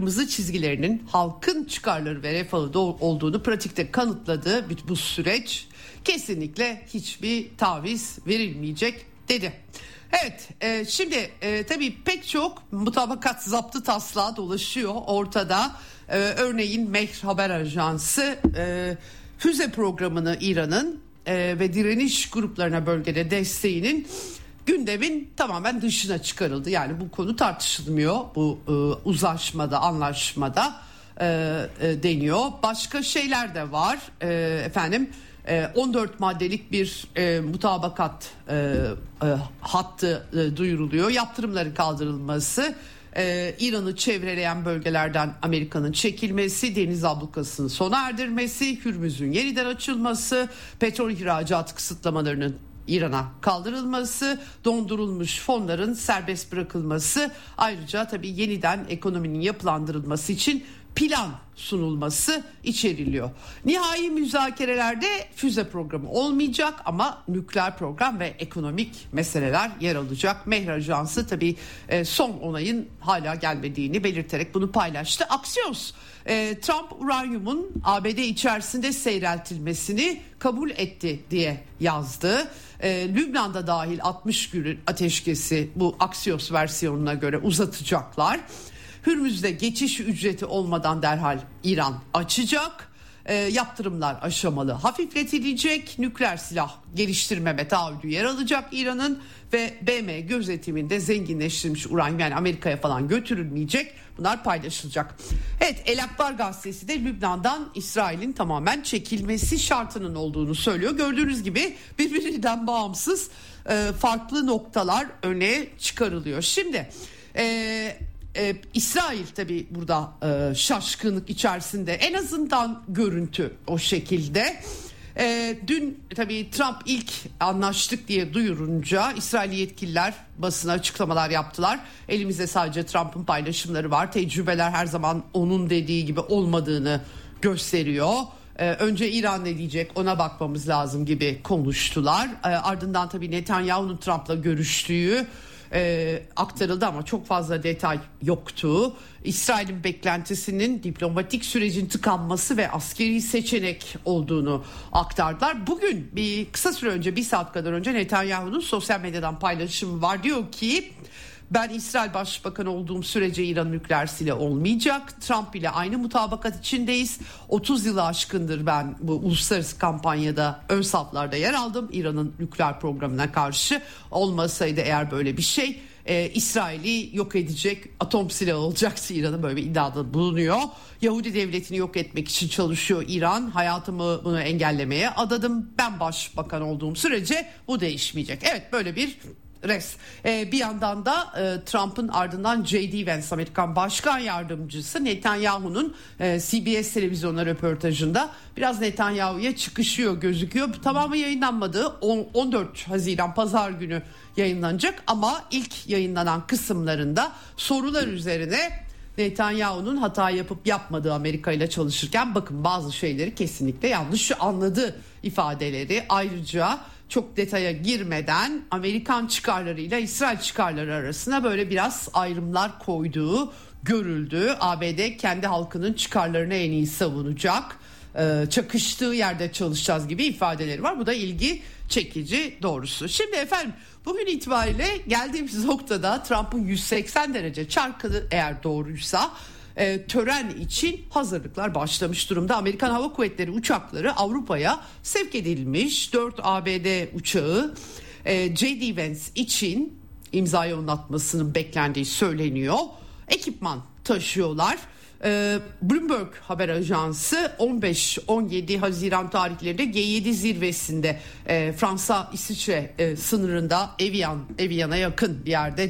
kırmızı çizgilerinin halkın çıkarları ve refahı olduğunu pratikte kanıtladığı bu süreç kesinlikle hiçbir taviz verilmeyecek dedi. Evet, şimdi tabii pek çok mutabakat zaptı taslağı dolaşıyor ortada. Örneğin Mehr Haber Ajansı füze programını İran'ın ve direniş gruplarına bölgede desteğinin gündemin tamamen dışına çıkarıldı. Yani bu konu tartışılmıyor bu uzlaşmada, anlaşmada deniyor. Başka şeyler de var efendim. 14 maddelik bir mutabakat hattı duyuruluyor. Yaptırımların kaldırılması, İran'ı çevreleyen bölgelerden Amerika'nın çekilmesi, deniz ablukasını sona erdirmesi, Hürmüz'ün yeniden açılması, petrol ihracatı kısıtlamalarının İran'a kaldırılması, dondurulmuş fonların serbest bırakılması, ayrıca tabii yeniden ekonominin yapılandırılması için plan sunulması içeriliyor. Nihai müzakerelerde füze programı olmayacak ama nükleer program ve ekonomik meseleler yer alacak. Mehr Ajansı tabii son onayın hala gelmediğini belirterek bunu paylaştı. Axios, Trump uranyumun ABD içerisinde seyreltilmesini kabul etti diye yazdı. Lübnan'da dahil 60 günün ateşkesi bu Axios versiyonuna göre uzatacaklar. Hürmüz'de geçiş ücreti olmadan derhal İran açacak. Yaptırımlar aşamalı hafifletilecek. Nükleer silah geliştirmeme taahhüdü yer alacak İran'ın ve BM gözetiminde zenginleştirilmiş uranyum, yani Amerika'ya falan götürülmeyecek. Bunlar paylaşılacak. Evet, El Akbar gazetesi de Lübnan'dan İsrail'in tamamen çekilmesi şartının olduğunu söylüyor. Gördüğünüz gibi birbirinden bağımsız farklı noktalar öne çıkarılıyor. Şimdi İsrail tabii burada şaşkınlık içerisinde, en azından görüntü o şekilde. Dün tabii Trump ilk anlaştık diye duyurunca İsrailli yetkililer basına açıklamalar yaptılar. Elimizde sadece Trump'ın paylaşımları var. Tecrübeler her zaman onun dediği gibi olmadığını gösteriyor. Önce İran ne diyecek ona bakmamız lazım gibi konuştular. Ardından tabii Netanyahu'nun Trump'la görüştüğü aktarıldı ama çok fazla detay yoktu. İsrail'in beklentisinin diplomatik sürecin tıkanması ve askeri seçenek olduğunu aktardılar. Bugün kısa süre önce, bir saat kadar önce Netanyahu'nun sosyal medyadan paylaşımı var. Diyor ki, ben İsrail Başbakanı olduğum sürece İran nükleer silah olmayacak. Trump ile aynı mutabakat içindeyiz. 30 yılı aşkındır ben bu uluslararası kampanyada ön saflarda yer aldım. İran'ın nükleer programına karşı, olmasaydı eğer böyle bir şey İsrail'i yok edecek atom silahı olacaktı İran'ın, böyle bir iddiada bulunuyor. Yahudi devletini yok etmek için çalışıyor İran. Hayatımı bunu engellemeye adadım. Ben başbakan olduğum sürece bu değişmeyecek. Evet, böyle bir bir yandan da Trump'ın ardından J.D. Vance, Amerikan Başkan Yardımcısı, Netanyahu'nun CBS televizyonuna röportajında biraz Netanyahu'ya çıkışıyor gözüküyor. Tamamı yayınlanmadı. 14 Haziran Pazar günü yayınlanacak ama ilk yayınlanan kısımlarında sorular üzerine Netanyahu'nun hata yapıp yapmadığı Amerika ile çalışırken bakın bazı şeyleri kesinlikle yanlış anladı ifadeleri, ayrıca çok detaya girmeden Amerikan çıkarlarıyla İsrail çıkarları arasına böyle biraz ayrımlar koyduğu görüldü. ABD kendi halkının çıkarlarını en iyi savunacak, çakıştığı yerde çalışacağız gibi ifadeleri var. Bu da ilgi çekici doğrusu. Şimdi efendim, bugün itibariyle geldiğimiz noktada Trump'ın 180 derece çarkı eğer doğruysa tören için hazırlıklar başlamış durumda. Amerikan Hava Kuvvetleri uçakları Avrupa'ya sevk edilmiş. 4 ABD uçağı J.D. Vance için imzayı atmasının beklendiği söyleniyor. Ekipman taşıyorlar. Bloomberg Haber Ajansı 15-17 Haziran tarihlerinde G7 zirvesinde Fransa-İsviçre sınırında Evian'a yakın bir yerde,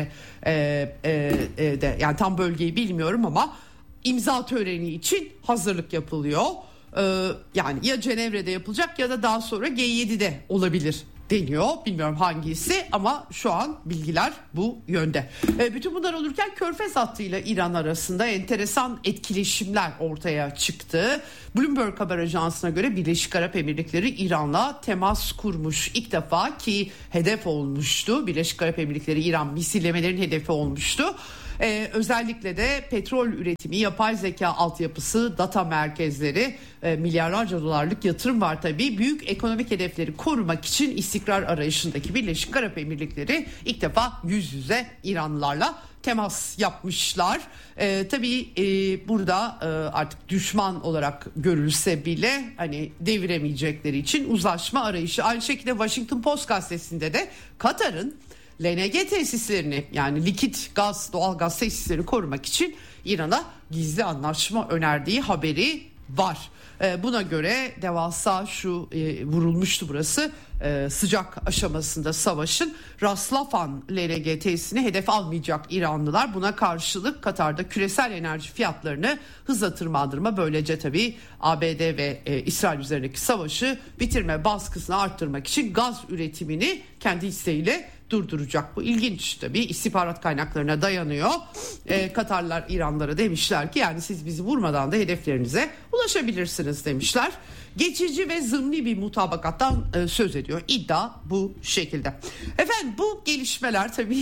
Cenevre'de, yani tam bölgeyi bilmiyorum ama imza töreni için hazırlık yapılıyor. Yani ya Cenevre'de yapılacak ya da daha sonra G7'de olabilir deniyor. Bilmiyorum hangisi ama şu an bilgiler bu yönde. Bütün bunlar olurken Körfez hattıyla İran arasında enteresan etkileşimler ortaya çıktı. Bloomberg Haber Ajansı'na göre Birleşik Arap Emirlikleri İran'la temas kurmuş ilk defa, ki hedef olmuştu. Birleşik Arap Emirlikleri İran misillemelerin hedefi olmuştu. Özellikle de petrol üretimi, yapay zeka altyapısı, data merkezleri, milyarlarca dolarlık yatırım var tabii. Büyük ekonomik hedefleri korumak için istikrar arayışındaki Birleşik Arap Emirlikleri ilk defa yüz yüze İranlılarla temas yapmışlar. Tabii burada artık düşman olarak görülse bile hani deviremeyecekleri için uzlaşma arayışı. Aynı şekilde Washington Post gazetesinde de Katar'ın LNG tesislerini, yani likit gaz, doğal gaz tesislerini korumak için İran'a gizli anlaşma önerdiği haberi var. Buna göre devasa vurulmuştu burası, sıcak aşamasında savaşın, Ras Laffan LNG tesisini hedef almayacak İranlılar. Buna karşılık Katar'da küresel enerji fiyatlarını hızla tırmandırma, böylece tabii ABD ve İsrail üzerindeki savaşı bitirme baskısını arttırmak için gaz üretimini kendi isteğiyle durduracak. Bu ilginç tabii, istihbarat kaynaklarına dayanıyor. Katarlılar İranlılara demişler ki yani siz bizi vurmadan da hedeflerinize ulaşabilirsiniz demişler. Geçici ve zımni bir mutabakattan söz ediyor. İddia bu şekilde. Efendim bu gelişmeler tabii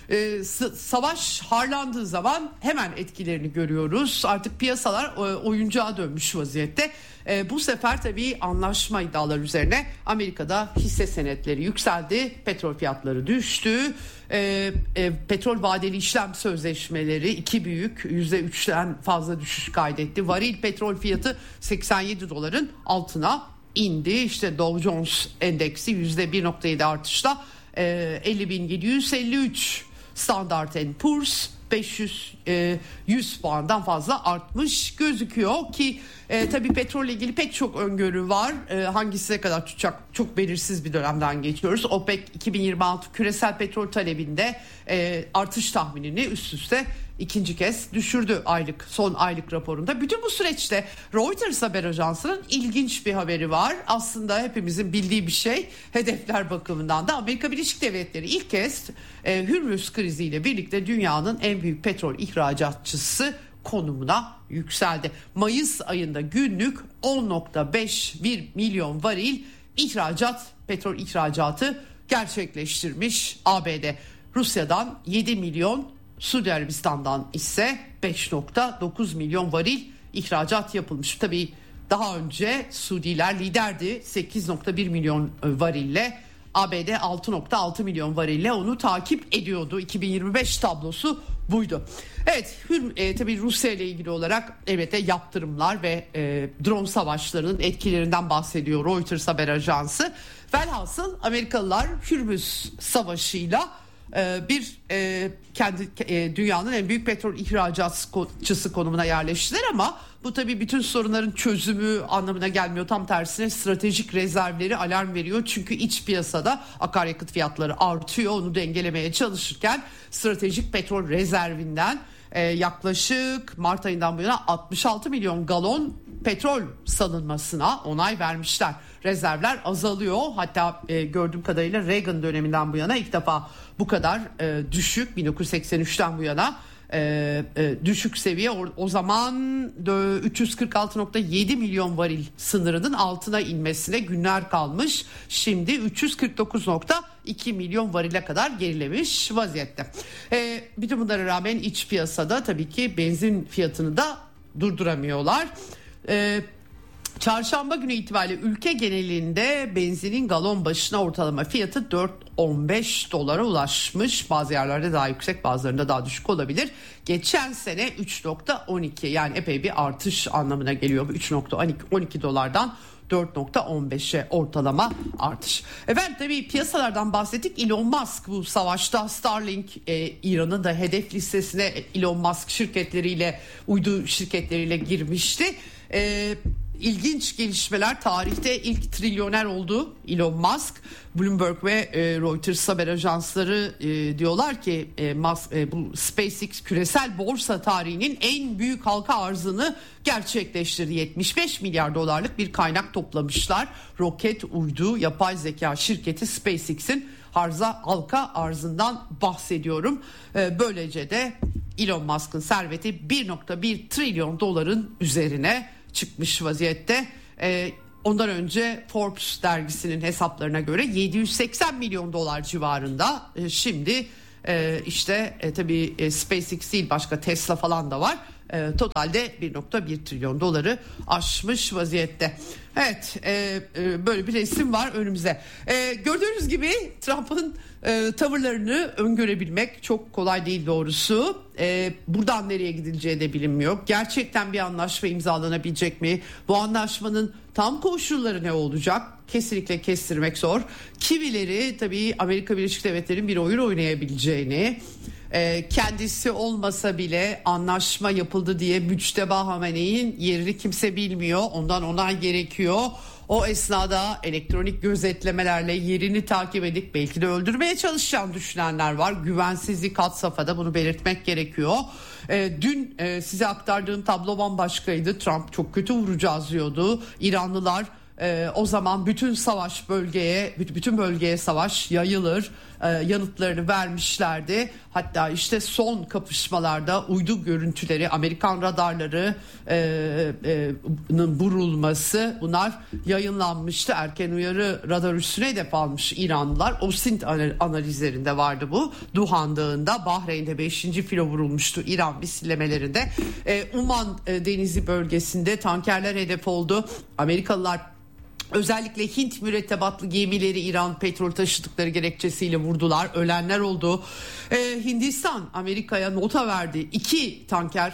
savaş harlandığı zaman hemen etkilerini görüyoruz. Artık piyasalar oyuncağa dönmüş vaziyette. Bu sefer tabii anlaşma iddiaları üzerine Amerika'da hisse senetleri yükseldi, petrol fiyatları düştü. Petrol vadeli işlem sözleşmeleri iki büyük %3'ten fazla düşüş kaydetti. Varil petrol fiyatı 87 doların altına indi. İşte Dow Jones endeksi %1.7 artışla 50.753, Standard & Poor's 100 puandan fazla artmış gözüküyor ki tabii petrolle ilgili pek çok öngörü var. Hangisine kadar tutacak çok belirsiz bir dönemden geçiyoruz. OPEC 2026 küresel petrol talebinde artış tahminini üst üste ikinci kez düşürdü son aylık raporunda. Bütün bu süreçte Reuters haber ajansının ilginç bir haberi var. Aslında hepimizin bildiği bir şey. Hedefler bakımından da Amerika Birleşik Devletleri ilk kez Hürmüz kriziyle birlikte dünyanın en büyük petrol ihracatçısı konumuna yükseldi. Mayıs ayında günlük 10.51 milyon varil petrol ihracatı gerçekleştirmiş ABD. Rusya'dan 7 milyon, Suudi Arabistan'dan ise 5.9 milyon varil ihracat yapılmış. Tabii daha önce Suudiler liderdi, 8.1 milyon varille. ABD 6.6 milyon varille onu takip ediyordu. 2025 tablosu buydu. Evet, tabii Rusya ile ilgili olarak elbette yaptırımlar ve drone savaşlarının etkilerinden bahsediyor Reuters haber ajansı. Velhasıl Amerikalılar Hürmüz Savaşı'yla dünyanın en büyük petrol ihracatçısı konumuna yerleştiler ama bu tabii bütün sorunların çözümü anlamına gelmiyor. Tam tersine stratejik rezervleri alarm veriyor. Çünkü iç piyasada akaryakıt fiyatları artıyor. Onu dengelemeye çalışırken stratejik petrol rezervinden yaklaşık Mart ayından bu yana 66 milyon galon petrol salınmasına onay vermişler. Rezervler azalıyor. Hatta gördüğüm kadarıyla Reagan döneminden bu yana ilk defa bu kadar düşük, 1983'ten bu yana düşük seviye. O zaman 346.7 milyon varil sınırının altına inmesine günler kalmış. Şimdi 349.2 milyon varile kadar gerilemiş vaziyette. Bütün bunlara rağmen iç piyasada tabii ki benzin fiyatını da durduramıyorlar. Çarşamba günü itibariyle ülke genelinde benzinin galon başına ortalama fiyatı 4.15 dolara ulaşmış. Bazı yerlerde daha yüksek, bazılarında daha düşük olabilir. Geçen sene 3.12, yani epey bir artış anlamına geliyor. 3.12 dolardan 4.15'e ortalama artış. Efendim tabii piyasalardan bahsettik. Elon Musk bu savaşta Starlink, İran'ın da hedef listesine Elon Musk şirketleriyle, uydu şirketleriyle girmişti. İlginç gelişmeler, tarihte ilk trilyoner oldu Elon Musk. Bloomberg ve Reuters haber ajansları diyorlar ki bu SpaceX küresel borsa tarihinin en büyük halka arzını gerçekleştirdi. 75 milyar dolarlık bir kaynak toplamışlar. Roket, uydu, yapay zeka şirketi SpaceX'in halka arzından bahsediyorum. Böylece de Elon Musk'ın serveti 1.1 trilyon doların üzerine çıkmış vaziyette. Ondan önce Forbes dergisinin hesaplarına göre 780 milyon dolar civarında. Şimdi Tabii SpaceX değil, başka Tesla falan da var. Totalde 1.1 trilyon doları aşmış vaziyette. Evet, böyle bir resim var önümüze. Gördüğünüz gibi Trump'ın tavırlarını öngörebilmek çok kolay değil doğrusu. Buradan nereye gidileceği de bilinmiyor. Gerçekten bir anlaşma imzalanabilecek mi? Bu anlaşmanın tam koşulları ne olacak? Kesinlikle kestirmek zor. Kimileri tabii Amerika Birleşik Devletleri'nin bir oyun oynayabileceğini, kendisi olmasa bile anlaşma yapıldı diye Müçteba Hamene'nin yerini kimse bilmiyor. Ondan onay gerekiyor. O esnada elektronik gözetlemelerle yerini takip edip belki de öldürmeye çalışacağını düşünenler var. Güvensizlik had safhada, bunu belirtmek gerekiyor. Dün size aktardığım tablo bambaşkaydı. Trump çok kötü vuracağız diyordu. İranlılar o zaman bütün bölgeye savaş yayılır yanıtlarını vermişlerdi. Hatta işte son kapışmalarda uydu görüntüleri, Amerikan radarlarının vurulması, bunlar yayınlanmıştı. Erken uyarı radar üssüne hedef almış İranlılar. OSINT analizlerinde vardı bu. Duhan Dağı'nda, Bahreyn'de 5. filo vurulmuştu İran misillemelerinde. Uman Denizi bölgesinde tankerler hedef oldu. Amerikalılar özellikle Hint mürettebatlı gemileri İran petrol taşıdıkları gerekçesiyle vurdular. Ölenler oldu. Hindistan Amerika'ya nota verdi. 2 tanker,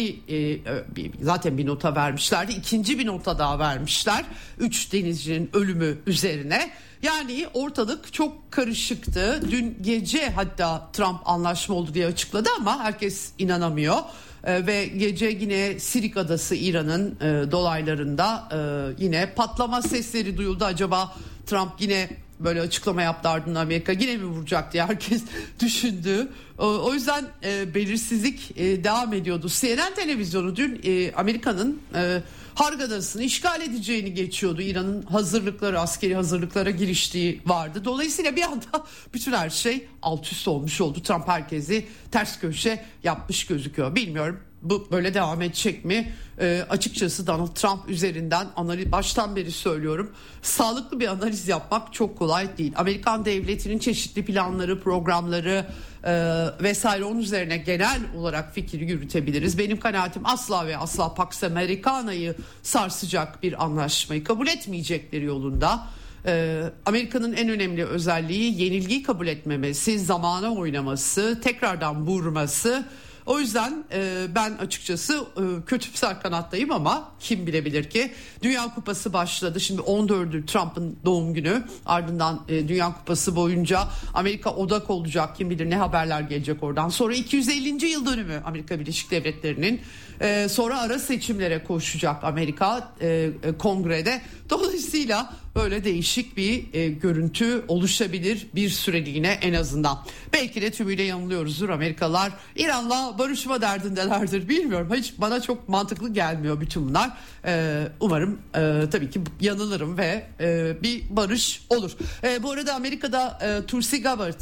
zaten bir nota vermişlerdi. İkinci bir nota daha vermişler. 3 denizcinin ölümü üzerine. Yani ortalık çok karışıktı. Dün gece hatta Trump anlaşma oldu diye açıkladı ama herkes inanamıyor. Ve gece yine Sirik Adası, İran'ın dolaylarında yine patlama sesleri duyuldu. Acaba Trump yine böyle açıklama yaptı, ardından Amerika yine mi vuracak diye herkes düşündü. O yüzden belirsizlik devam ediyordu. CNN televizyonu dün Amerika'nın Harg Adası'nı işgal edeceğini geçiyordu. İran'ın hazırlıkları, askeri hazırlıklara giriştiği vardı. Dolayısıyla bir anda bütün her şey alt üst olmuş oldu. Trump herkesi ters köşe yapmış gözüküyor. Bilmiyorum bu böyle devam edecek mi? Açıkçası Donald Trump üzerinden baştan beri söylüyorum, sağlıklı bir analiz yapmak çok kolay değil. Amerikan devletinin çeşitli planları, programları vesaire, onun üzerine genel olarak fikir yürütebiliriz. Benim kanaatim asla ve asla Pax Americana'yı sarsacak bir anlaşmayı kabul etmeyecekleri yolunda. Amerika'nın en önemli özelliği yenilgiyi kabul etmemesi, zamana oynaması, tekrardan vurması. O yüzden ben açıkçası kötümser kanattayım ama kim bilebilir ki. Dünya Kupası başladı. Şimdi 14'ü Trump'ın doğum günü. Ardından Dünya Kupası boyunca Amerika odak olacak. Kim bilir ne haberler gelecek oradan. Sonra 250. yıl dönümü Amerika Birleşik Devletleri'nin. Sonra ara seçimlere koşacak Amerika kongrede. Dolayısıyla böyle değişik bir görüntü oluşabilir bir süreliğine en azından. Belki de tümüyle yanılıyoruzdur. Amerikalılar İran'la barışma derdindelerdir. Bilmiyorum. Hiç bana çok mantıklı gelmiyor bütün bunlar. Umarım tabii ki yanılırım ve bir barış olur. Bu arada Amerika'da Tulsi Gabbard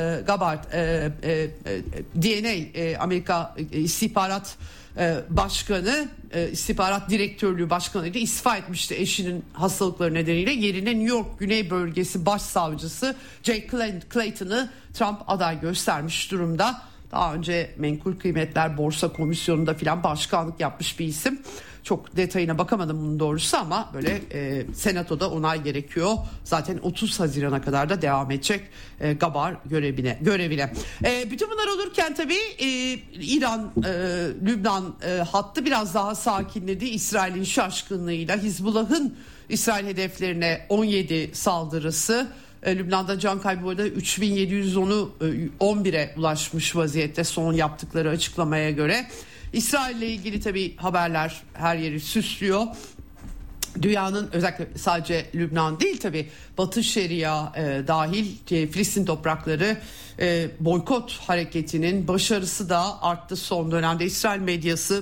DNA Amerika İstihbarat Başkanı, istihbarat direktörlüğü başkanıydı, istifa etmişti eşinin hastalıkları nedeniyle. Yerine New York Güney Bölgesi Başsavcısı Jay Clayton'ı Trump aday göstermiş durumda. Daha önce Menkul Kıymetler Borsa Komisyonu'nda filan başkanlık yapmış bir isim. Çok detayına bakamadım bunun doğrusu ama böyle senatoda onay gerekiyor. Zaten 30 Haziran'a kadar da devam edecek Gabbard görevine. Bütün bunlar olurken tabii İran-Lübnan hattı biraz daha sakinledi. İsrail'in şaşkınlığıyla Hizbullah'ın İsrail hedeflerine 17 saldırısı. Lübnan'da can kaybı arada 3710'u 11'e ulaşmış vaziyette son yaptıkları açıklamaya göre. İsrail'le ilgili tabii haberler her yeri süslüyor. Dünyanın, özellikle sadece Lübnan değil tabii, Batı Şeria dahil Filistin toprakları boykot hareketinin başarısı da arttı son dönemde. İsrail medyası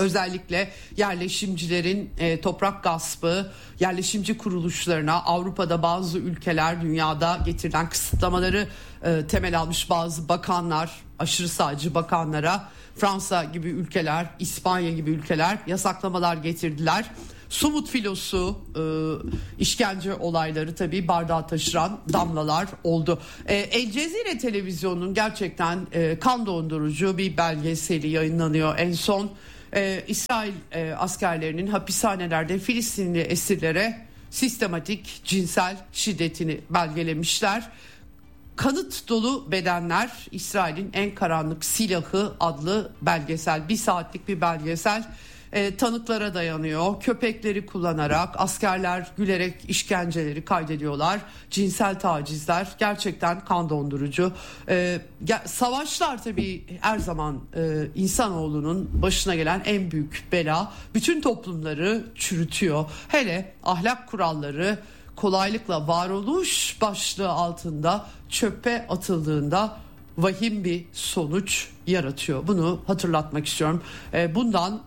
Özellikle yerleşimcilerin toprak gaspı, yerleşimci kuruluşlarına Avrupa'da bazı ülkeler dünyada getirilen kısıtlamaları temel almış bazı bakanlar, aşırı sağcı bakanlara Fransa gibi ülkeler, İspanya gibi ülkeler yasaklamalar getirdiler. Somut filosu işkence olayları tabii bardağı taşıran damlalar oldu. El Cezire televizyonunun gerçekten kan dondurucu bir belgeseli yayınlanıyor en son. İsrail askerlerinin hapishanelerde Filistinli esirlere sistematik cinsel şiddetini belgelemişler. Kanıt dolu bedenler, İsrail'in en karanlık silahı adlı belgesel, 1 saatlik bir belgesel. Tanıklara dayanıyor. Köpekleri kullanarak askerler gülerek işkenceleri kaydediyorlar. Cinsel tacizler gerçekten kan dondurucu. Savaşlar tabii her zaman insanoğlunun başına gelen en büyük bela. Bütün toplumları çürütüyor. Hele ahlak kuralları kolaylıkla varoluş başlığı altında çöpe atıldığında vahim bir sonuç yaratıyor. Bunu hatırlatmak istiyorum. Bundan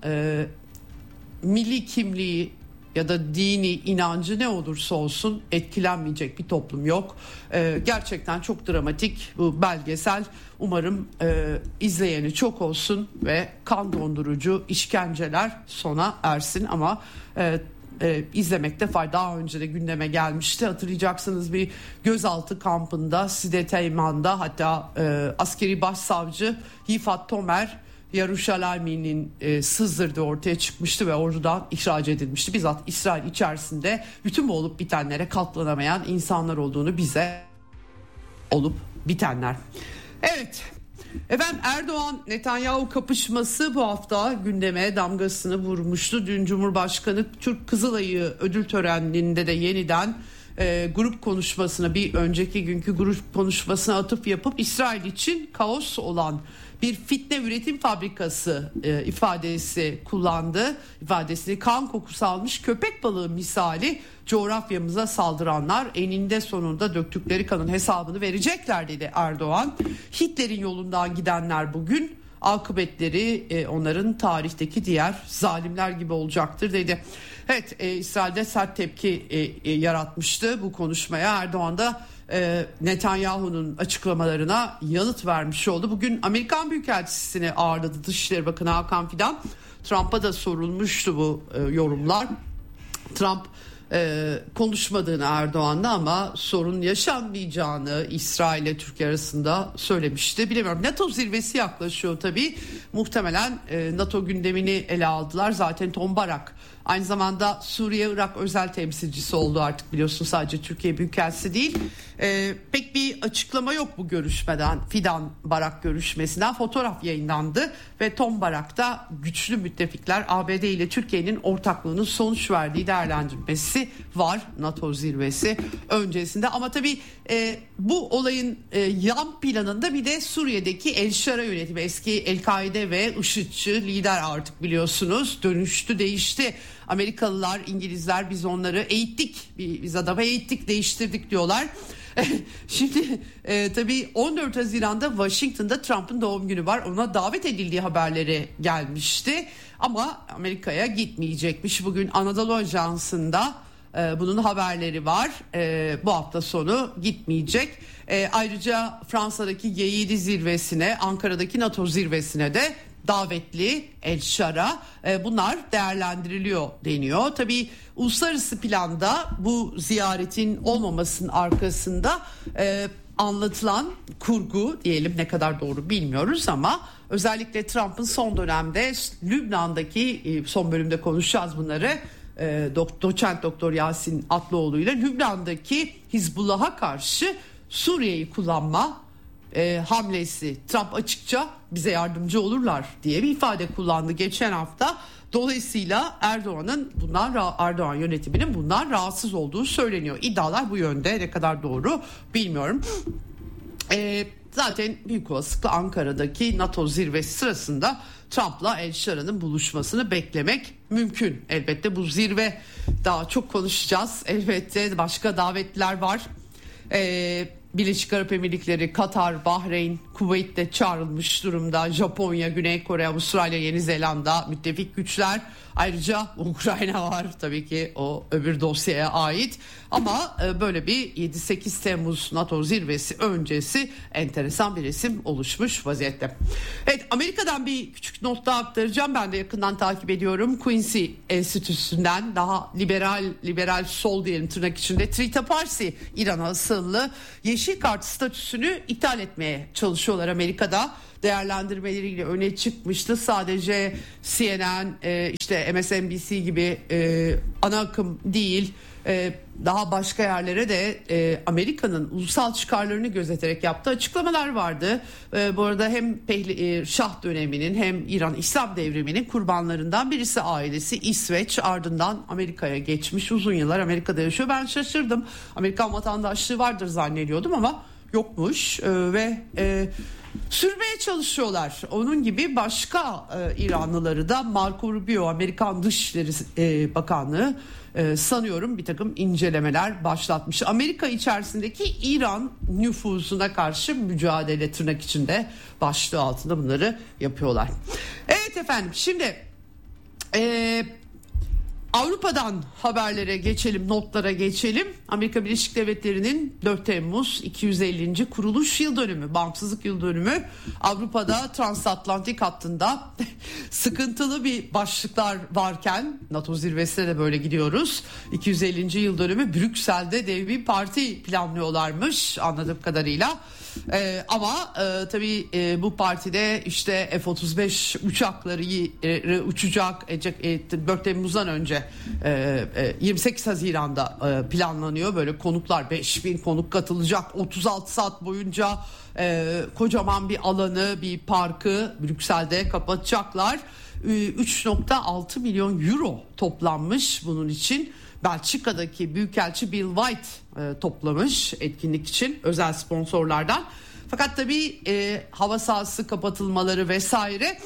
milli kimliği ya da dini inancı ne olursa olsun etkilenmeyecek bir toplum yok. Gerçekten çok dramatik bu belgesel. Umarım izleyeni çok olsun ve kan dondurucu işkenceler sona ersin ama izlemekte fayda. Daha önce de gündeme gelmişti. Hatırlayacaksınız bir gözaltı kampında Side Teğman'da hatta askeri başsavcı Yifat Tomer Yeruşalayim'in sızdırdığı ortaya çıkmıştı ve oradan ihraç edilmişti. Bizzat İsrail içerisinde bütün bu olup bitenlere katlanamayan insanlar olduğunu bize olup bitenler. Evet. Efendim Erdoğan-Netanyahu kapışması bu hafta gündeme damgasını vurmuştu. Dün Cumhurbaşkanı Türk Kızılay'ı ödül töreninde de yeniden grup konuşmasına, bir önceki günkü grup konuşmasına atıf yapıp İsrail için kaos olan bir fitne üretim fabrikası ifadesi kullandı. İfadesini kan kokusu almış köpek balığı misali coğrafyamıza saldıranlar eninde sonunda döktükleri kanın hesabını verecekler dedi Erdoğan. Hitler'in yolundan gidenler bugün akıbetleri onların tarihteki diğer zalimler gibi olacaktır dedi. Evet, İsrail'de sert tepki yaratmıştı bu konuşmaya. Erdoğan da Netanyahu'nun açıklamalarına yanıt vermiş oldu. Bugün Amerikan Büyükelçisi'ni ağırladı Dışişleri Bakanı Hakan Fidan. Trump'a da sorulmuştu bu yorumlar. Trump konuşmadığını Erdoğan'la ama sorun yaşanmayacağını İsrail ile Türkiye arasında söylemişti. Bilemiyorum. NATO zirvesi yaklaşıyor tabii. Muhtemelen NATO gündemini ele aldılar. Zaten Tom Barak aynı zamanda Suriye-Irak özel temsilcisi oldu artık, biliyorsun, sadece Türkiye Büyükelçisi değil. Pek bir açıklama yok bu görüşmeden, Fidan-Barak görüşmesinden. Fotoğraf yayınlandı ve Tom Barak'ta güçlü müttefikler ABD ile Türkiye'nin ortaklığının sonuç verdiği değerlendirmesi var NATO zirvesi öncesinde. Ama tabii bu olayın yan planında bir de Suriye'deki El-Şara yönetimi, eski El-Kaide ve IŞİD'çi lider artık, biliyorsunuz, dönüştü, değişti. Amerikalılar, İngilizler biz onları eğittik, biz adamı eğittik, değiştirdik diyorlar. Şimdi tabii 14 Haziran'da Washington'da Trump'ın doğum günü var. Ona davet edildiği haberleri gelmişti. Ama Amerika'ya gitmeyecekmiş. Bugün Anadolu Ajansı'nda bunun haberleri var. Bu hafta sonu gitmeyecek. Ayrıca Fransa'daki G7 zirvesine, Ankara'daki NATO zirvesine de davetli El-Şara, bunlar değerlendiriliyor deniyor. Tabii uluslararası planda bu ziyaretin olmamasının arkasında anlatılan kurgu diyelim, ne kadar doğru bilmiyoruz ama özellikle Trump'ın son dönemde Lübnan'daki, son bölümde konuşacağız bunları, doçent doktor Yasin Atlıoğlu ile Lübnan'daki Hizbullah'a karşı Suriye'yi kullanma hamlesi. Trump açıkça bize yardımcı olurlar diye bir ifade kullandı geçen hafta. Dolayısıyla Erdoğan yönetiminin bundan rahatsız olduğu söyleniyor. İddialar bu yönde, ne kadar doğru bilmiyorum. Zaten büyük olasılıkla Ankara'daki NATO zirvesi sırasında Trump'la El-Şara'nın buluşmasını beklemek mümkün. Elbette bu zirve, daha çok konuşacağız. Elbette başka davetler var. Birleşik Arap Emirlikleri, Katar, Bahreyn, Kuveyt de çağrılmış durumda. Japonya, Güney Kore, Avustralya, Yeni Zelanda müttefik güçler. Ayrıca Ukrayna var, tabii ki o öbür dosyaya ait. Ama böyle bir 7-8 Temmuz NATO zirvesi öncesi enteresan bir resim oluşmuş vaziyette. Evet, Amerika'dan bir küçük not daha aktaracağım. Ben de yakından takip ediyorum. Quincy Enstitüsü'nden daha liberal sol diyelim tırnak içinde. Trita Parsi, İran'a asıllı yeşil kart statüsünü iptal etmeye çalışıyorlar Amerika'da. Değerlendirmeleriyle öne çıkmıştı. Sadece CNN, işte MSNBC gibi ana akım değil, daha başka yerlere de Amerika'nın ulusal çıkarlarını gözeterek yaptığı açıklamalar vardı. Bu arada hem Şah döneminin hem İran İslam devriminin kurbanlarından birisi ailesi İsveç, ardından Amerika'ya geçmiş, uzun yıllar Amerika'da yaşıyor. Ben şaşırdım. Amerikan vatandaşlığı vardır zannediyordum ama yokmuş ve sürmeye çalışıyorlar. Onun gibi başka İranlıları da Marco Rubio, Amerikan Dışişleri Bakanlığı sanıyorum bir takım incelemeler başlatmış. Amerika içerisindeki İran nüfuzuna karşı mücadele tırnak içinde başlığı altında bunları yapıyorlar. Evet efendim, şimdi Avrupa'dan haberlere geçelim, notlara geçelim. Amerika Birleşik Devletleri'nin 4 Temmuz 250. kuruluş yıl dönümü, bağımsızlık yıl dönümü. Avrupa'da transatlantik hattında sıkıntılı bir başlıklar varken NATO zirvesine de böyle gidiyoruz. 250. yıl dönümü Brüksel'de dev bir parti planlıyorlarmış anladığım kadarıyla. Ama tabii bu partide işte F-35 uçakları uçacak 4 Temmuz'dan önce 28 Haziran'da planlanıyor. Böyle konuklar, 5000 konuk katılacak, 36 saat boyunca kocaman bir alanı, bir parkı Brüksel'de kapatacaklar. 3.6 milyon euro toplanmış bunun için. Belçika'daki Büyükelçi Bill White toplamış etkinlik için özel sponsorlardan. Fakat tabii hava sahası kapatılmaları vesaire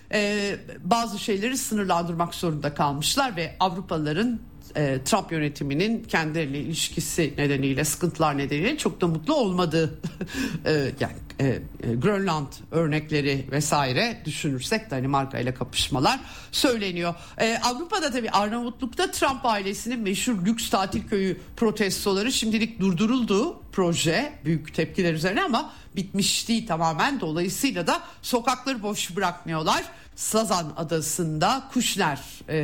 bazı şeyleri sınırlandırmak zorunda kalmışlar ve Avrupalıların Trump yönetiminin kendileriyle ilişkisi nedeniyle, sıkıntılar nedeniyle çok da mutlu olmadığı yani Grönland örnekleri vesaire düşünürsek Danimarka ile kapışmalar söyleniyor. Avrupa'da tabii Arnavutluk'ta Trump ailesinin meşhur lüks tatil köyü protestoları şimdilik durduruldu, proje büyük tepkiler üzerine ama bitmiş değil tamamen. Dolayısıyla da sokakları boş bırakmıyorlar. Sazan Adası'nda Kushner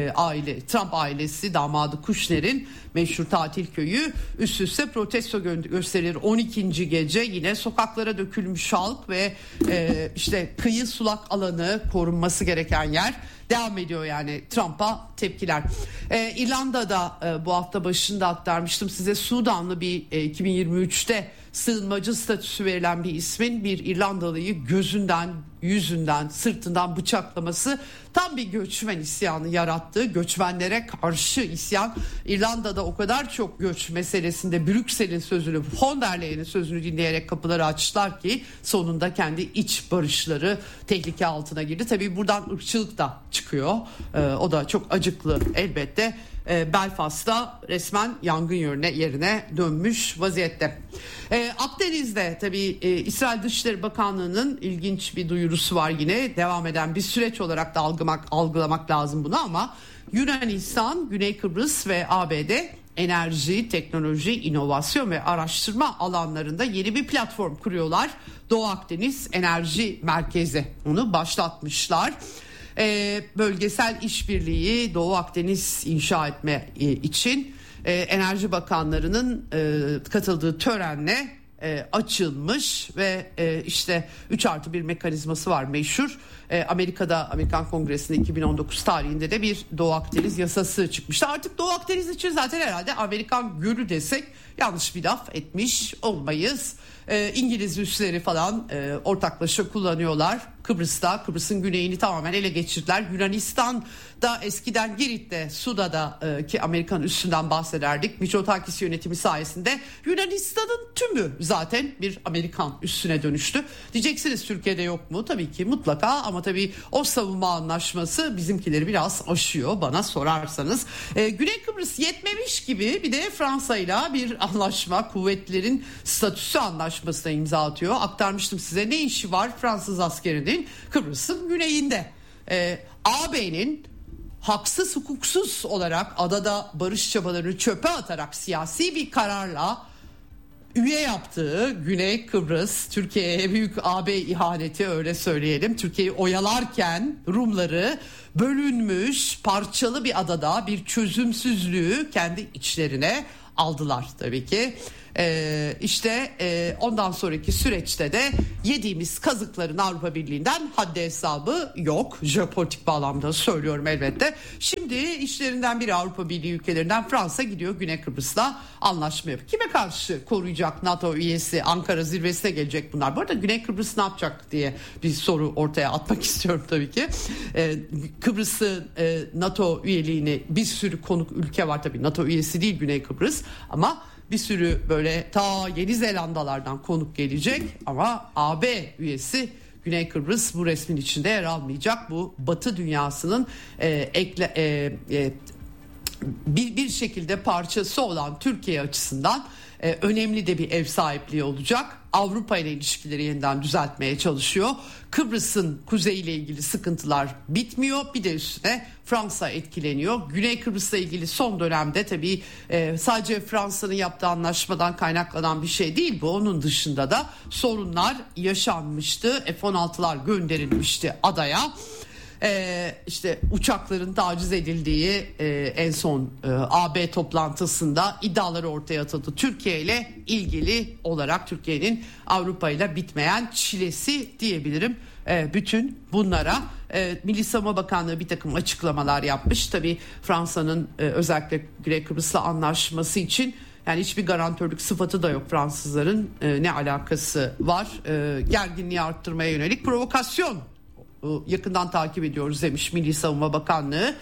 Trump ailesi damadı Kushner'in meşhur tatil köyü üst üste protesto gösterileri. 12. gece yine sokaklara dökülmüş halk ve işte kıyı sulak alanı, korunması gereken yer devam ediyor, yani Trump'a tepkiler. İrlanda'da bu hafta başında aktarmıştım size, Sudanlı bir 2023'te sığınmacı statüsü verilen bir ismin bir İrlandalıyı gözünden, yüzünden, sırtından bıçaklaması tam bir göçmen isyanı yarattı. Göçmenlere karşı isyan. İrlanda'da o kadar çok göç meselesinde Brüksel'in sözünü, von der Leyen'in sözünü dinleyerek kapıları açtılar ki sonunda kendi iç barışları tehlike altına girdi. Tabii buradan ırkçılık da çıkıyor. O da çok acıklı elbette. Belfast'ta resmen yangın yerine dönmüş vaziyette. Akdeniz'de tabii İsrail Dışişleri Bakanlığı'nın ilginç bir duyurusu var yine. Devam eden bir süreç olarak da algılamak lazım bunu ama Yunanistan, Güney Kıbrıs ve ABD enerji, teknoloji, inovasyon ve araştırma alanlarında yeni bir platform kuruyorlar. Doğu Akdeniz Enerji Merkezi, onu başlatmışlar. Bölgesel işbirliği Doğu Akdeniz inşa etme için Enerji Bakanlarının katıldığı törenle açılmış ve işte 3+1 mekanizması var meşhur. Amerikan Kongresi'nde 2019 tarihinde de bir Doğu Akdeniz yasası çıkmıştı. Artık Doğu Akdeniz için zaten herhalde Amerikan Gölü desek yanlış bir laf etmiş olmayız. İngiliz üsleri falan ortaklaşa kullanıyorlar. Kıbrıs'ta, Kıbrıs'ın güneyini tamamen ele geçirdiler. Yunanistan'da eskiden Girit'te, Suda'da ki Amerikan üssünden bahsederdik. Mitsotakis yönetimi sayesinde Yunanistan'ın tümü zaten bir Amerikan üssüne dönüştü. Diyeceksiniz Türkiye'de yok mu? Tabii ki mutlaka, ama tabii o savunma anlaşması bizimkileri biraz aşıyor bana sorarsanız. Güney Kıbrıs yetmemiş gibi bir de Fransa'yla bir anlaşma, kuvvetlerin statüsü anlaşmasına imza atıyor. Aktarmıştım size, ne işi var Fransız askerinin Kıbrıs'ın güneyinde. AB'nin haksız hukuksuz olarak adada barış çabalarını çöpe atarak siyasi bir kararla üye yaptığı Güney Kıbrıs, Türkiye'ye büyük AB ihaneti, öyle söyleyelim. Türkiye'yi oyalarken Rumları bölünmüş parçalı bir adada bir çözümsüzlüğü kendi içlerine aldılar tabii ki. Ondan sonraki süreçte de yediğimiz kazıkların Avrupa Birliği'nden haddi hesabı yok. Jeopolitik bağlamda söylüyorum elbette. Şimdi işlerinden biri, Avrupa Birliği ülkelerinden Fransa gidiyor Güney Kıbrıs'la anlaşma yapıyor. Kime karşı koruyacak NATO üyesi? Ankara zirvesine gelecek bunlar. Bu arada Güney Kıbrıs ne yapacak diye bir soru ortaya atmak istiyorum tabii ki. Kıbrıs'ın NATO üyeliğini, bir sürü konuk ülke var tabii. NATO üyesi değil Güney Kıbrıs, ama bir sürü böyle ta Yeni Zelandalardan konuk gelecek, ama AB üyesi Güney Kıbrıs bu resmin içinde yer almayacak. Bu Batı dünyasının bir şekilde parçası olan Türkiye açısından önemli de bir ev sahipliği olacak. Avrupa ile ilişkileri yeniden düzeltmeye çalışıyor. Kıbrıs'ın kuzeyiyle ilgili sıkıntılar bitmiyor. Bir de üstüne Fransa etkileniyor. Güney Kıbrıs'la ilgili son dönemde tabii sadece Fransa'nın yaptığı anlaşmadan kaynaklanan bir şey değil bu. Onun dışında da sorunlar yaşanmıştı. F-16'lar gönderilmişti adaya. Uçakların taciz edildiği en son AB toplantısında iddiaları ortaya atıldı. Türkiye ile ilgili olarak Türkiye'nin Avrupa ile bitmeyen çilesi diyebilirim. Bütün bunlara Milli Savunma Bakanlığı bir takım açıklamalar yapmış. Tabii Fransa'nın özellikle Güney Kıbrıs'la anlaşması için yani hiçbir garantörlük sıfatı da yok Fransızların. Ne alakası var? Gerginliği arttırmaya yönelik provokasyon yakından takip ediyoruz demiş Milli Savunma Bakanlığı.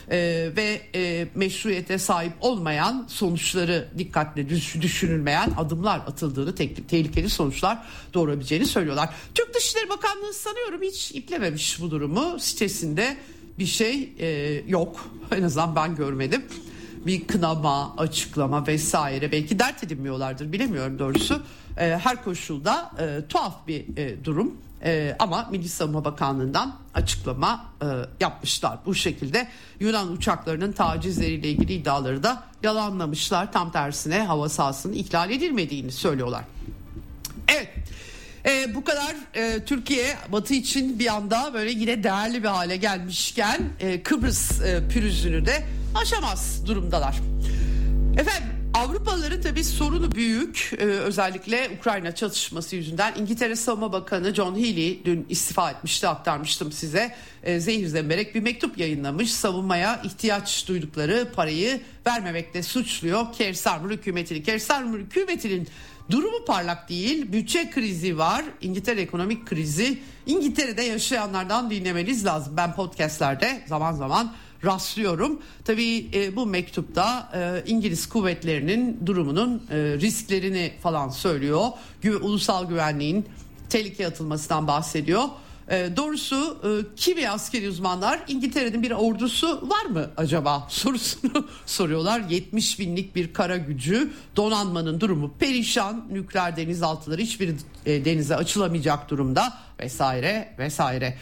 Ve meşruiyete sahip olmayan, sonuçları dikkatle düşünülmeyen adımlar atıldığını, tehlikeli sonuçlar doğurabileceğini söylüyorlar. Türk Dışişleri Bakanlığı sanıyorum hiç iplememiş bu durumu. Sitesinde bir şey yok. En azından ben görmedim. Bir kınama, açıklama vesaire, belki dert edinmiyorlardır, bilemiyorum doğrusu. Her koşulda tuhaf bir durum. Ama Milli Savunma Bakanlığı'ndan açıklama yapmışlar. Bu şekilde Yunan uçaklarının tacizleriyle ilgili iddiaları da yalanlamışlar. Tam tersine hava sahasının ihlal edilmediğini söylüyorlar. Evet. Bu kadar Türkiye Batı için bir anda böyle yine değerli bir hale gelmişken Kıbrıs pürüzünü de aşamaz durumdalar. Efendim, Avrupalıların tabii sorunu büyük. Özellikle Ukrayna çatışması yüzünden. İngiltere Savunma Bakanı John Healey dün istifa etmişti, aktarmıştım size. Zehir zemberek bir mektup yayınlamış. Savunmaya ihtiyaç duydukları parayı vermemekle suçluyor Keir Starmer hükümetini. Keir Starmer hükümetinin durumu parlak değil. Bütçe krizi var. İngiltere ekonomik krizi. İngiltere'de yaşayanlardan dinlemeniz lazım. Ben podcastlerde zaman zaman rastlıyorum. Tabii bu mektupta İngiliz kuvvetlerinin durumunun risklerini falan söylüyor. Ulusal güvenliğin tehlikeye atılmasından bahsediyor. Doğrusu kimi askeri uzmanlar İngiltere'nin bir ordusu var mı acaba sorusunu soruyorlar. 70 binlik bir kara gücü, donanmanın durumu perişan, nükleer denizaltıları hiçbir denize açılamayacak durumda vesaire vesaire.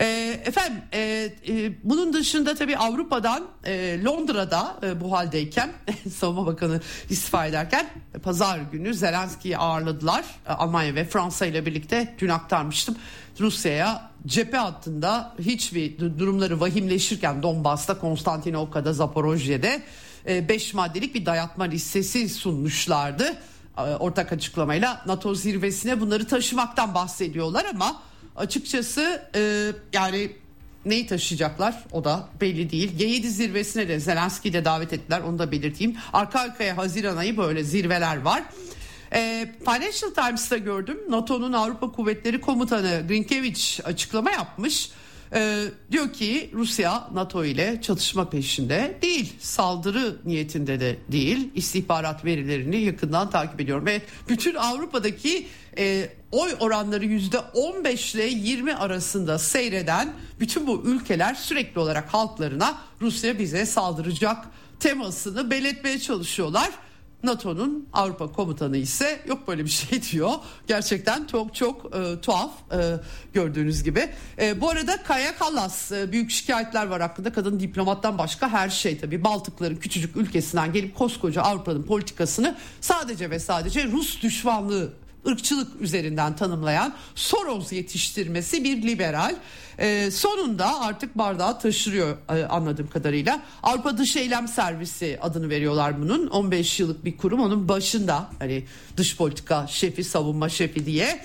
Bunun dışında tabii Avrupa'dan Londra'da bu haldeyken Savunma Bakanı istifa ederken pazar günü Zelenski'yi ağırladılar. Almanya ve Fransa ile birlikte dün aktarmıştım. Rusya'ya cephe hattında hiçbir durumları vahimleşirken Donbas'ta, Konstantinoka'da, Zaporojye'de 5 maddelik bir dayatma listesi sunmuşlardı. Ortak açıklamayla NATO zirvesine bunları taşımaktan bahsediyorlar ama açıkçası yani neyi taşıyacaklar o da belli değil. G7 zirvesine de Zelenski'yi de davet ettiler, onu da belirteyim. Arka arkaya Haziran ayı böyle zirveler var. Financial Times'ta gördüm. NATO'nun Avrupa Kuvvetleri Komutanı Grinkeviç açıklama yapmış. Diyor ki Rusya NATO ile çatışma peşinde değil, saldırı niyetinde de değil, istihbarat verilerini yakından takip ediyor ve bütün Avrupa'daki oy oranları %15 ile 20 arasında seyreden bütün bu ülkeler sürekli olarak halklarına Rusya bize saldıracak temasını belirtmeye çalışıyorlar. NATO'nun Avrupa komutanı ise yok böyle bir şey diyor. Gerçekten çok tuhaf gördüğünüz gibi. Bu arada Kaja Kallas büyük şikayetler var hakkında. Kadın diplomattan başka her şey tabii. Baltıkların küçücük ülkesinden gelip koskoca Avrupa'nın politikasını sadece ve sadece Rus düşmanlığı, ırkçılık üzerinden tanımlayan Soros yetiştirmesi bir liberal. Sonunda artık bardağı taşırıyor anladığım kadarıyla. Avrupa Dış Eylem Servisi adını veriyorlar bunun. 15 yıllık bir kurum, onun başında hani dış politika şefi, savunma şefi diye.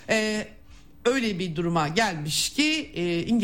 Öyle bir duruma gelmiş ki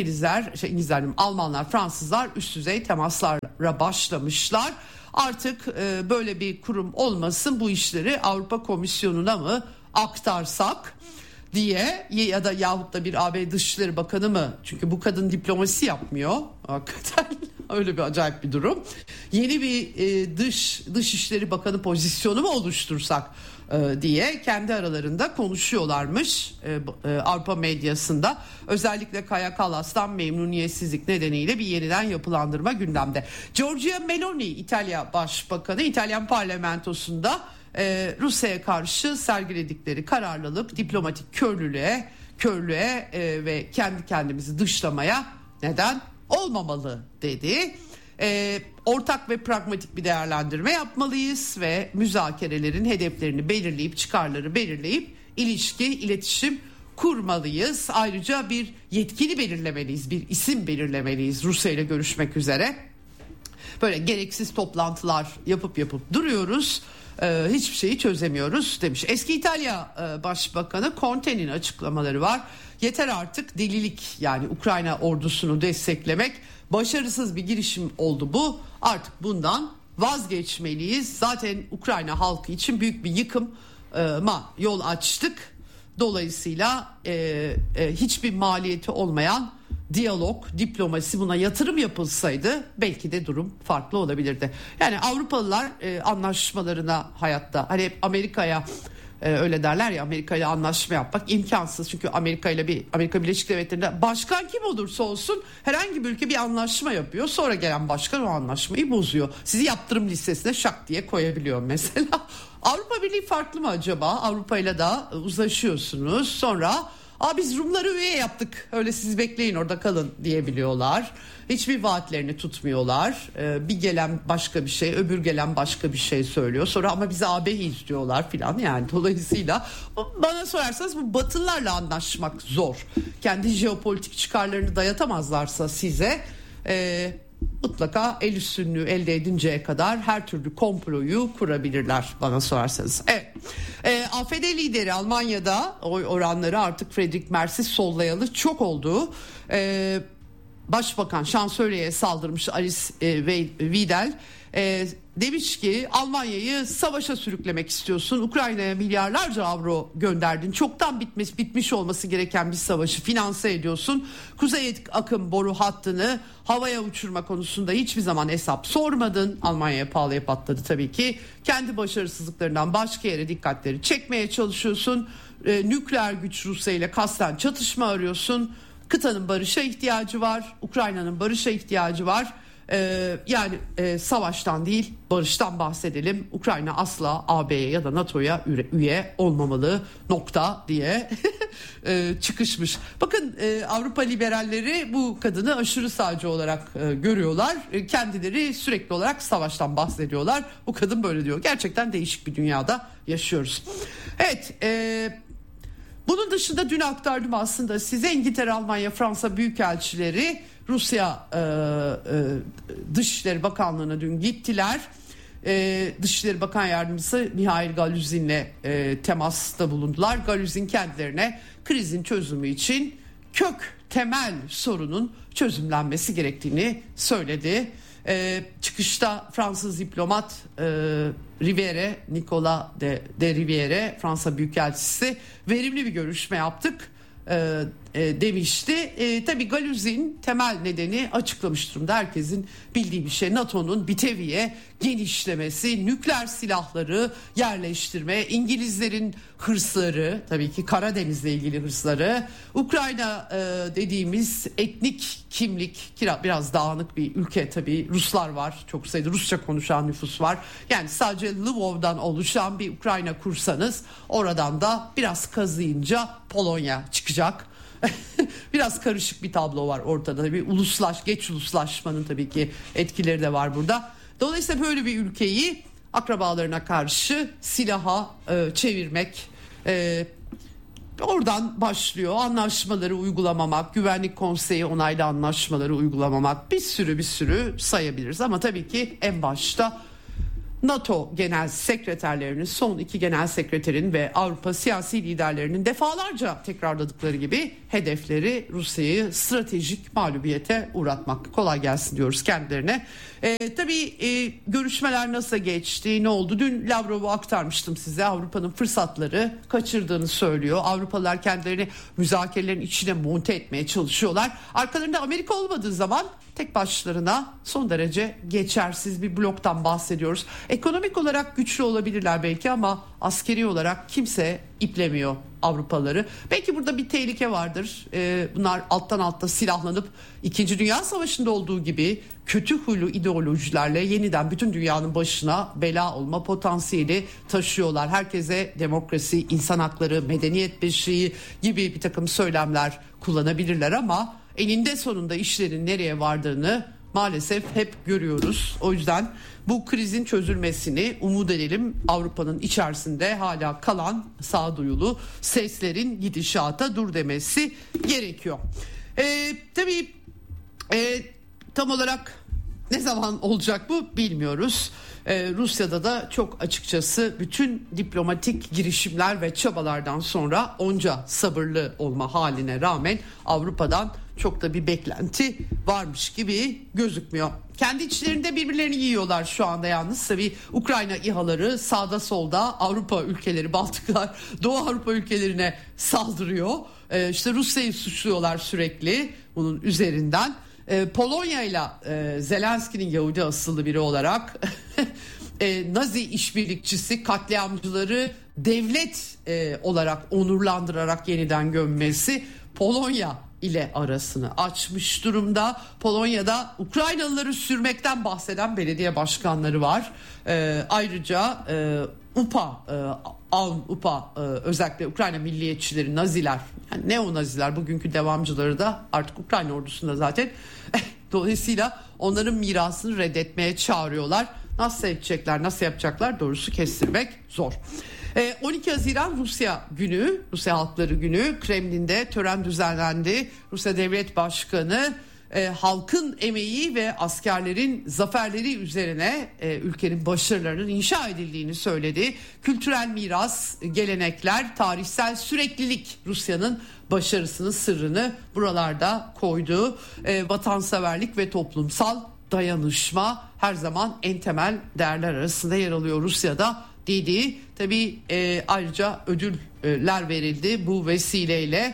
Almanlar, Fransızlar üst düzey temaslara başlamışlar. Artık böyle bir kurum olmasın, bu işleri Avrupa Komisyonu'na mı aktarsak diye, ya da yahut da bir AB Dışişleri Bakanı mı, çünkü bu kadın diplomasi yapmıyor hakikaten öyle bir acayip bir durum, yeni bir Dışişleri Bakanı pozisyonu mu oluştursak diye kendi aralarında konuşuyorlarmış Avrupa medyasında. Özellikle Kaja Kallas'tan memnuniyetsizlik nedeniyle bir yeniden yapılandırma gündemde. Giorgia Meloni İtalya Başbakanı İtalyan parlamentosunda Rusya'ya karşı sergiledikleri kararlılık diplomatik körlüğe ve kendi kendimizi dışlamaya neden olmamalı dedi. Ortak ve pragmatik bir değerlendirme yapmalıyız ve müzakerelerin hedeflerini belirleyip, çıkarları belirleyip iletişim kurmalıyız. Ayrıca bir yetkili belirlemeliyiz, bir isim belirlemeliyiz Rusya ile görüşmek üzere. Böyle gereksiz toplantılar yapıp duruyoruz. Hiçbir şeyi çözemiyoruz demiş. Eski İtalya Başbakanı Conte'nin açıklamaları var. Yeter artık delilik, yani Ukrayna ordusunu desteklemek başarısız bir girişim oldu bu. Artık bundan vazgeçmeliyiz. Zaten Ukrayna halkı için büyük bir yıkıma yol açtık. Dolayısıyla hiçbir maliyeti olmayan diyalog, diplomasi, buna yatırım yapılsaydı belki de durum farklı olabilirdi. Yani Avrupalılar anlaşmalarına hayatta, hani hep Amerika'ya öyle derler ya, Amerika ile anlaşma yapmak imkansız. Çünkü Amerika Birleşik Devletleri'nde başkan kim olursa olsun herhangi bir ülke bir anlaşma yapıyor. Sonra gelen başkan o anlaşmayı bozuyor. Sizi yaptırım listesine şak diye koyabiliyor mesela. Avrupa Birliği farklı mı acaba? Avrupa ile da uzlaşıyorsunuz. Sonra biz Rumları üye yaptık, öyle siz bekleyin orada kalın diyebiliyorlar. Hiçbir vaatlerini tutmuyorlar. Bir gelen başka bir şey, öbür gelen başka bir şey söylüyor. Sonra ama bize AB'yi istiyorlar filan, yani dolayısıyla bana sorarsanız bu Batılılarla anlaşmak zor. Kendi jeopolitik çıkarlarını dayatamazlarsa size mutlaka el üstünlüğü elde edinceye kadar her türlü komployu kurabilirler bana sorarsanız. Evet. AfD lideri Almanya'da oy oranları artık Friedrich Merz'i sollayalı çok oldu. Başbakan şansölyeye saldırmış Alice Weidel. Demiş ki Almanya'yı savaşa sürüklemek istiyorsun. Ukrayna'ya milyarlarca avro gönderdin. Çoktan bitmiş olması gereken bir savaşı finanse ediyorsun. Kuzey akım boru hattını havaya uçurma konusunda hiçbir zaman hesap sormadın. Almanya'ya pahalıya patladı tabii ki. Kendi başarısızlıklarından başka yere dikkatleri çekmeye çalışıyorsun. Nükleer güç Rusya ile kasten çatışma arıyorsun. Kıtanın barışa ihtiyacı var. Ukrayna'nın barışa ihtiyacı var. Yani savaştan değil, barıştan bahsedelim. Ukrayna asla AB'ye ya da NATO'ya üye olmamalı nokta diye çıkışmış. Bakın Avrupa liberalleri bu kadını aşırı sağcı olarak görüyorlar. Kendileri sürekli olarak savaştan bahsediyorlar. Bu kadın böyle diyor. Gerçekten değişik bir dünyada yaşıyoruz. Evet. Bunun dışında dün aktardım aslında size, İngiltere, Almanya, Fransa büyükelçileri Rusya Dışişleri Bakanlığı'na dün gittiler. Dışişleri Bakan Yardımcısı Mihail Galuzin'le temasta bulundular. Galuzin kendilerine krizin çözümü için temel sorunun çözümlenmesi gerektiğini söyledi. Çıkışta Fransız diplomat Riviere, Nicolas de Riviere, Fransa Büyükelçisi, verimli bir görüşme yaptık demişti. Tabii Galuz'in temel nedeni açıklamış durumda. Herkesin bildiği bir şey. NATO'nun bir teviye genişlemesi, nükleer silahları yerleştirme, İngilizlerin hırsları, tabii ki Karadeniz'le ilgili hırsları, Ukrayna dediğimiz etnik kimlik, biraz dağınık bir ülke tabii. Ruslar var, çok sayıda Rusça konuşan nüfus var. Yani sadece Lvov'dan oluşan bir Ukrayna kursanız oradan da biraz kazıyınca Polonya çıkacak. Biraz karışık bir tablo var ortada. Bir geç uluslaşmanın tabii ki etkileri de var burada. Dolayısıyla böyle bir ülkeyi akrabalarına karşı silaha çevirmek, oradan başlıyor. Anlaşmaları uygulamamak, Güvenlik Konseyi onaylı anlaşmaları uygulamamak, bir sürü sayabiliriz. Ama tabii ki en başta NATO genel sekreterlerinin, son 2 genel sekreterin ve Avrupa siyasi liderlerinin defalarca tekrarladıkları gibi hedefleri Rusya'yı stratejik mağlubiyete uğratmak. Kolay gelsin diyoruz kendilerine. Tabii görüşmeler nasıl geçti, ne oldu? Dün Lavrov'u aktarmıştım size. Avrupa'nın fırsatları kaçırdığını söylüyor. Avrupalılar kendilerini müzakerelerin içine monte etmeye çalışıyorlar. Arkalarında Amerika olmadığı zaman tek başlarına son derece geçersiz bir bloktan bahsediyoruz. Ekonomik olarak güçlü olabilirler belki ama askeri olarak kimse iplemiyor Avrupalıları. Belki burada bir tehlike vardır. Bunlar altta silahlanıp 2. Dünya Savaşı'nda olduğu gibi kötü huylu ideolojilerle yeniden bütün dünyanın başına bela olma potansiyeli taşıyorlar. Herkese demokrasi, insan hakları, medeniyet beşiği gibi bir takım söylemler kullanabilirler ama eninde sonunda işlerin nereye vardığını maalesef hep görüyoruz. O yüzden bu krizin çözülmesini umut edelim. Avrupa'nın içerisinde hala kalan sağduyulu seslerin gidişata dur demesi gerekiyor. Tabii tam olarak ne zaman olacak bu bilmiyoruz. Rusya'da da çok açıkçası bütün diplomatik girişimler ve çabalardan sonra onca sabırlı olma haline rağmen Avrupa'dan çok da bir beklenti varmış gibi gözükmüyor. Kendi içlerinde birbirlerini yiyorlar şu anda yalnız. Tabii Ukrayna İHA'ları sağda solda Avrupa ülkeleri, Baltıklar, Doğu Avrupa ülkelerine saldırıyor. İşte Rusya'yı suçluyorlar sürekli bunun üzerinden. Polonya ile Zelenski'nin Yahudi asıllı biri olarak Nazi işbirlikçisi, katliamcıları devlet olarak onurlandırarak yeniden gömmesi Polonya ile arasını açmış durumda. Polonya'da Ukraynalıları sürmekten bahseden belediye başkanları var. Ayrıca UPA özellikle Ukrayna milliyetçileri, Naziler, yani neo-Naziler, bugünkü devamcıları da artık Ukrayna ordusunda zaten. Dolayısıyla onların mirasını reddetmeye çağırıyorlar. Nasıl edecekler, nasıl yapacaklar doğrusu kestirmek zor. 12 Haziran Rusya Günü, Rusya Halkları Günü, Kremlin'de tören düzenlendi. Rusya Devlet Başkanı halkın emeği ve askerlerin zaferleri üzerine ülkenin başarılarının inşa edildiğini söyledi. Kültürel miras, gelenekler, tarihsel süreklilik Rusya'nın başarısının sırrını buralarda koydu. Vatanseverlik ve toplumsal dayanışma her zaman en temel değerler arasında yer alıyor Rusya'da dedi. Tabii ayrıca ödüller verildi bu vesileyle.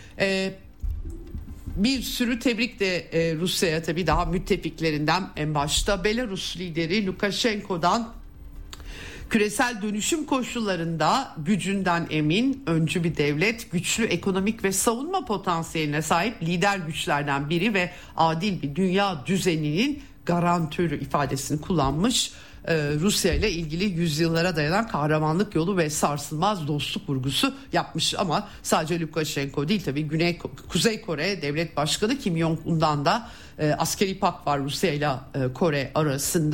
Bir sürü tebrik de Rusya'ya, tabii daha müttefiklerinden en başta Belarus lideri Lukashenko'dan küresel dönüşüm koşullarında gücünden emin, öncü bir devlet, güçlü ekonomik ve savunma potansiyeline sahip lider güçlerden biri ve adil bir dünya düzeninin garantörü ifadesini kullanmış. Rusya ile ilgili yüzyıllara dayanan kahramanlık yolu ve sarsılmaz dostluk vurgusu yapmış. Ama sadece Lukashenko değil, tabii Kuzey Kore Devlet Başkanı Kim Jong-un'dan da askeri pakt var Rusya ile Kore arasında.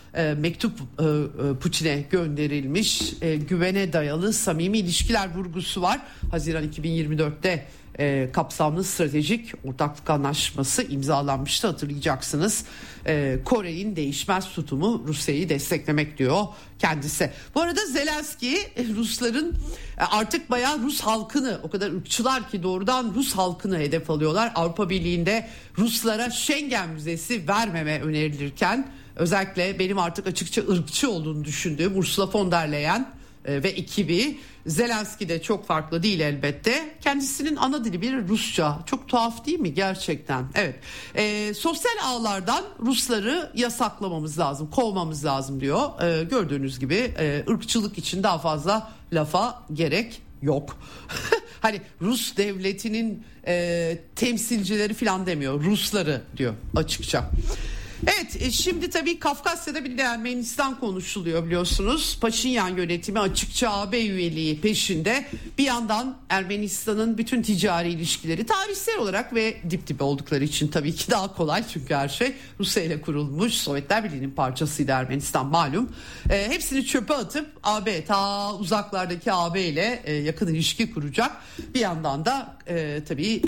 mektup Putin'e gönderilmiş. Güvene dayalı samimi ilişkiler vurgusu var. Haziran 2024'te kapsamlı stratejik ortaklık anlaşması imzalanmıştı, hatırlayacaksınız. Kore'nin değişmez tutumu Rusya'yı desteklemek diyor kendisi. Bu arada Zelenski Rusların artık bayağı Rus halkını, o kadar ırkçılar ki doğrudan Rus halkını hedef alıyorlar. Avrupa Birliği'nde Ruslara Schengen vizesi vermeme önerilirken özellikle benim artık açıkça ırkçı olduğunu düşündüğüm Ursula von der Leyen ve ekibi, Zelenski de çok farklı değil elbette. Kendisinin ana dili bir Rusça. Çok tuhaf değil mi gerçekten? Evet. Sosyal ağlardan Rusları yasaklamamız lazım, kovmamız lazım diyor. Gördüğünüz gibi ırkçılık için daha fazla lafa gerek yok. Hani Rus devletinin temsilcileri falan demiyor. Rusları diyor açıkça. Evet, şimdi tabii Kafkasya'da bir de Ermenistan konuşuluyor biliyorsunuz. Paşinyan yönetimi açıkça AB üyeliği peşinde. Bir yandan Ermenistan'ın bütün ticari ilişkileri tarihsel olarak ve dip dibe oldukları için tabii ki daha kolay. Çünkü her şey Rusya ile kurulmuş. Sovyetler Birliği'nin parçasıydı Ermenistan malum. Hepsini çöpe atıp AB, ta uzaklardaki AB ile yakın ilişki kuracak. Bir yandan da tabii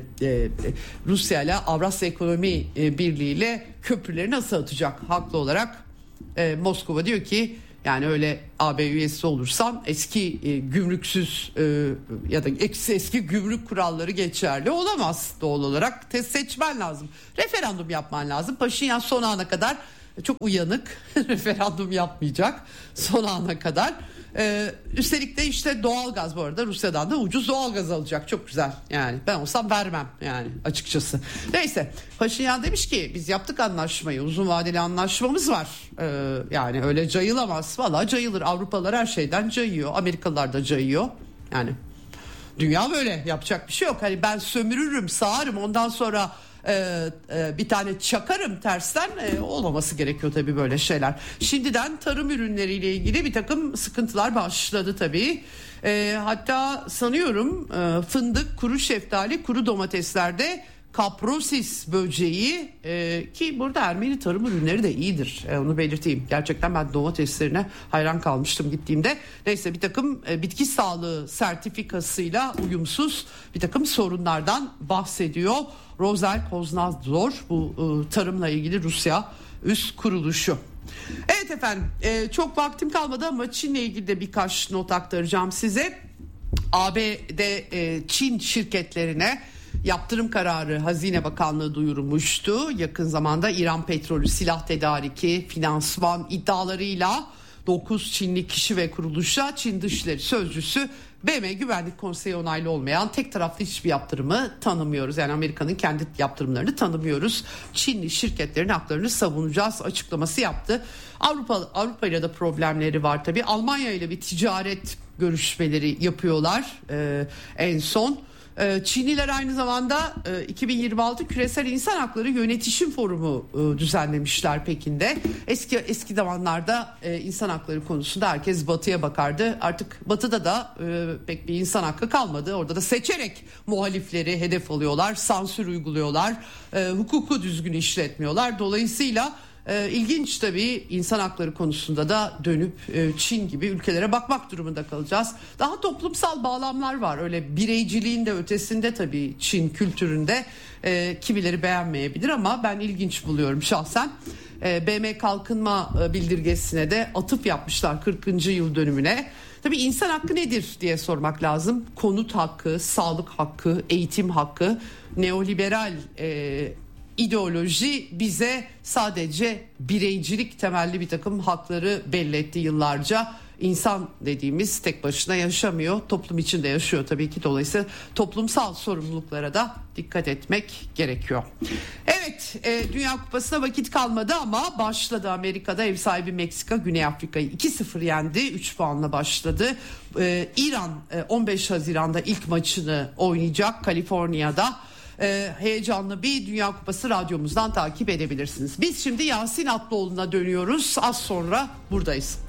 Rusya ile Avrasya Ekonomi Birliği ile köprüleri nasıl atacak haklı olarak. Moskova diyor ki yani öyle AB üyesi olursan eski gümrüksüz ya da eski gümrük kuralları geçerli olamaz doğal olarak. Seçmen lazım, referandum yapman lazım. Paşinyan son ana kadar çok uyanık, referandum yapmayacak son ana kadar. Üstelik de işte doğalgaz, bu arada Rusya'dan da ucuz doğalgaz alacak, çok güzel yani, ben olsam vermem yani açıkçası. Neyse, Paşinyan demiş ki biz yaptık anlaşmayı, uzun vadeli anlaşmamız var, yani öyle cayılamaz. Vallahi cayılır, Avrupalılar her şeyden cayıyor, Amerikalılar da cayıyor yani, dünya böyle, yapacak bir şey yok. Hani ben sömürürüm, sağarım, ondan sonra bir tane çakarım tersten, olmaması gerekiyor tabii böyle şeyler. Şimdiden tarım ürünleriyle ilgili bir takım sıkıntılar başladı tabii. Hatta sanıyorum fındık, kuru şeftali, kuru domateslerde kaprosis böceği, ki burada Ermeni tarım ürünleri de iyidir, onu belirteyim. Gerçekten ben domateslerine hayran kalmıştım gittiğimde. Neyse, bir takım bitki sağlığı sertifikasıyla uyumsuz bir takım sorunlardan bahsediyor. Rozel Koznadzor, bu tarımla ilgili Rusya üst kuruluşu. Evet efendim, çok vaktim kalmadı ama Çin'le ilgili de birkaç not aktaracağım size. ABD Çin şirketlerine yaptırım kararı Hazine Bakanlığı duyurmuştu. Yakın zamanda İran petrolü, silah tedariki, finansman iddialarıyla 9 Çinli kişi ve kuruluşa Çin Dışişleri Sözcüsü BM Güvenlik Konseyi onaylı olmayan tek taraflı hiçbir yaptırımı tanımıyoruz. Yani Amerika'nın kendi yaptırımlarını tanımıyoruz. Çinli şirketlerin haklarını savunacağız açıklaması yaptı. Avrupa ile de problemleri var tabii. Almanya ile bir ticaret görüşmeleri yapıyorlar en son. Çinliler aynı zamanda 2026 Küresel İnsan Hakları Yönetişim Forumu düzenlemişler Pekin'de. Eski zamanlarda insan hakları konusunda herkes Batı'ya bakardı. Artık Batı'da da pek bir insan hakkı kalmadı. Orada da seçerek muhalifleri hedef alıyorlar, sansür uyguluyorlar, hukuku düzgün işletmiyorlar. Dolayısıyla İlginç tabii, insan hakları konusunda da dönüp Çin gibi ülkelere bakmak durumunda kalacağız. Daha toplumsal bağlamlar var, öyle bireyciliğin de ötesinde tabii Çin kültüründe. Kimileri beğenmeyebilir ama ben ilginç buluyorum şahsen. BM Kalkınma Bildirgesi'ne de atıf yapmışlar 40. yıl dönümüne. Tabii insan hakkı nedir diye sormak lazım. Konut hakkı, sağlık hakkı, eğitim hakkı, neoliberal ideoloji bize sadece bireycilik temelli bir takım hakları belli etti yıllarca. İnsan dediğimiz tek başına yaşamıyor, toplum içinde yaşıyor tabii ki. Dolayısıyla toplumsal sorumluluklara da dikkat etmek gerekiyor. Evet, Dünya Kupası'na vakit kalmadı ama başladı. Amerika'da ev sahibi Meksika Güney Afrika'yı 2-0 yendi, 3 puanla başladı. İran 15 Haziran'da ilk maçını oynayacak Kaliforniya'da. Heyecanlı bir Dünya Kupası radyomuzdan takip edebilirsiniz. Biz şimdi Yasin Atlıoğlu'na dönüyoruz. Az sonra buradayız.